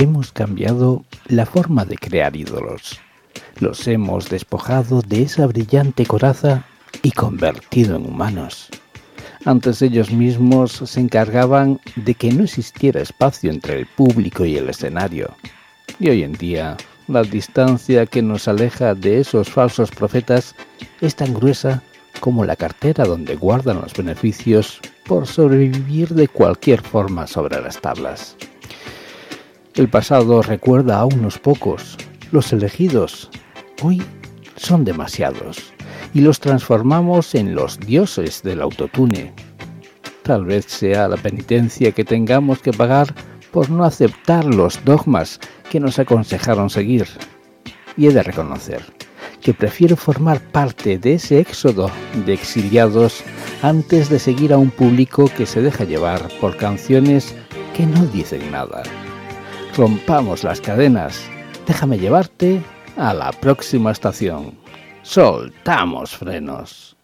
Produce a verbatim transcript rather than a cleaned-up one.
hemos cambiado la forma de crear ídolos. Los hemos despojado de esa brillante coraza y convertido en humanos. Antes ellos mismos se encargaban de que no existiera espacio entre el público y el escenario. Y hoy en día, la distancia que nos aleja de esos falsos profetas es tan gruesa como la cartera donde guardan los beneficios por sobrevivir de cualquier forma sobre las tablas. El pasado recuerda a unos pocos, los elegidos. Hoy son demasiados y los transformamos en los dioses del autotune. Tal vez sea la penitencia que tengamos que pagar por no aceptar los dogmas que nos aconsejaron seguir. Y he de reconocer que prefiero formar parte de ese éxodo de exiliados antes de seguir a un público que se deja llevar por canciones que no dicen nada. Rompamos las cadenas. Déjame llevarte a la próxima estación. Soltamos frenos.